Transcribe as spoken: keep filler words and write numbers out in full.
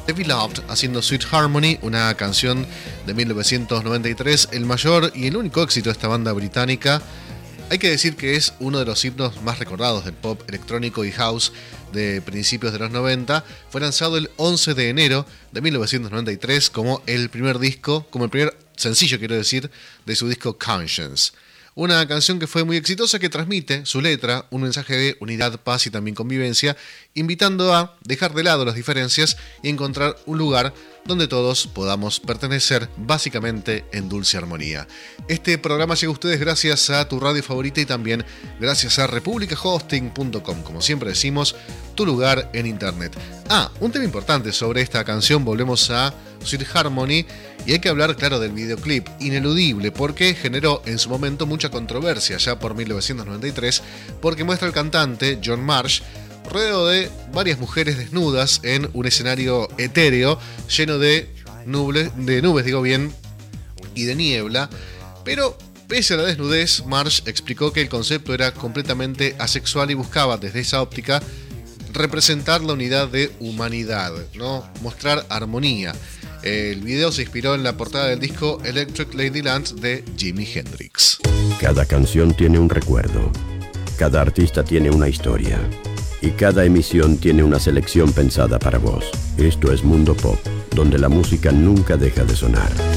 The Beloved haciendo Sweet Harmony, una canción de mil novecientos noventa y tres, el mayor y el único éxito de esta banda británica. Hay que decir que es uno de los himnos más recordados del pop electrónico y house de principios de los noventa. Fue lanzado el once de enero de mil novecientos noventa y tres como el primer disco, como el primer sencillo, quiero decir, de su disco Conscience. Una canción que fue muy exitosa, que transmite su letra un mensaje de unidad, paz y también convivencia, invitando a dejar de lado las diferencias y encontrar un lugar donde todos podamos pertenecer, básicamente en dulce armonía. Este programa llega a ustedes gracias a tu radio favorita y también gracias a republica hosting punto com, como siempre decimos, tu lugar en internet. Ah, un tema importante sobre esta canción, volvemos a Sweet Harmony, y hay que hablar, claro, del videoclip, ineludible, porque generó en su momento mucha controversia ya por mil novecientos noventa y tres, porque muestra al cantante John Marsh rodeado de varias mujeres desnudas en un escenario etéreo lleno de nubes, de nubes, digo bien, y de niebla. Pero pese a la desnudez, Marsh explicó que el concepto era completamente asexual y buscaba desde esa óptica representar la unidad de humanidad, ¿no? Mostrar armonía. El video se inspiró en la portada del disco Electric Ladyland de Jimi Hendrix. Cada canción tiene un recuerdo, cada artista tiene una historia y cada emisión tiene una selección pensada para vos. Esto es Mundo Pop, donde la música nunca deja de sonar.